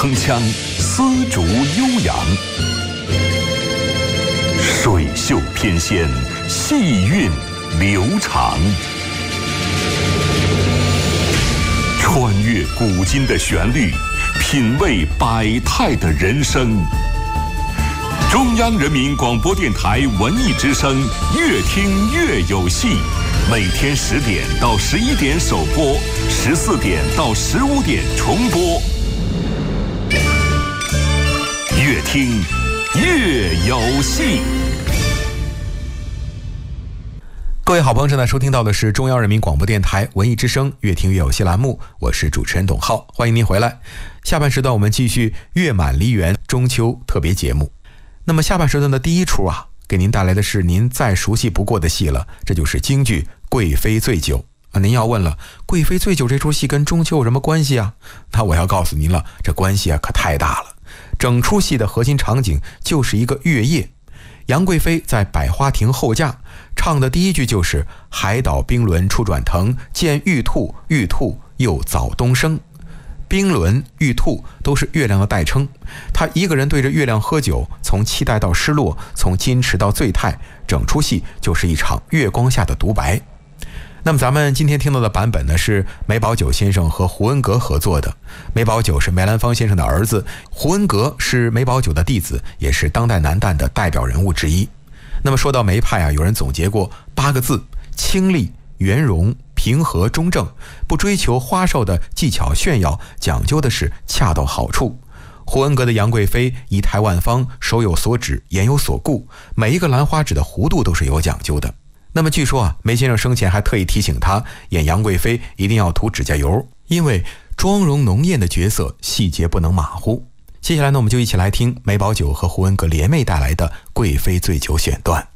铿锵，丝竹悠扬，水袖翩跹，细韵流长。穿越古今的旋律，品味百态的人生。中央人民广播电台文艺之声，越听越有戏。每天10点到11点首播，14点到15点重播。越听越有戏。 各位好朋友，正在收听到的是中央人民广播电台文艺之声越听越有戏栏目，我是主持人董浩，欢迎您回来。下半时段我们继续月满梨园中秋特别节目。那么下半时段的第一出给您带来的是您再熟悉不过的戏了，这就是京剧《贵妃醉酒》您要问了，《贵妃醉酒》这出戏跟中秋有什么关系啊？那我要告诉您了，这关系可太大了。整出戏的核心场景就是一个月夜，杨贵妃在百花亭候驾，唱的第一句就是海岛冰轮初转腾，见玉兔，玉兔又早东升。冰轮、玉兔都是月亮的代称，他一个人对着月亮喝酒，从期待到失落，从矜持到醉态，整出戏就是一场月光下的独白。那么咱们今天听到的版本呢，是梅葆玖先生和胡文阁合作的。梅葆玖是梅兰芳先生的儿子，胡文阁是梅葆玖的弟子，也是当代男旦的代表人物之一。那么说到梅派有人总结过8个字：清丽、圆融、平和、中正，不追求花哨的技巧炫耀，讲究的是恰到好处。胡文阁的杨贵妃仪态万方，手有所指，眼有所顾，每一个兰花指的弧度都是有讲究的。那么据说梅先生生前还特意提醒他，演杨贵妃一定要涂指甲油，因为妆容浓艳的角色细节不能马虎。接下来呢，我们就一起来听梅葆玖和胡文阁联袂带来的《贵妃醉酒》选段。